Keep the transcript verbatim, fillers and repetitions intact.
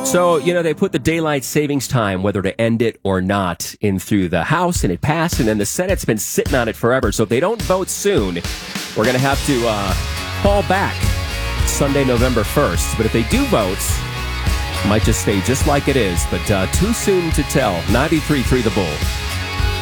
So, you know, they put the daylight savings time, whether to end it or not, in through the House, and it passed, and then the Senate's been sitting on it forever. So if they don't vote soon, we're going to have to uh, fall back Sunday, November first. But if they do vote, it might just stay just like it is. But uh, too soon to tell. ninety-three point three The Bull.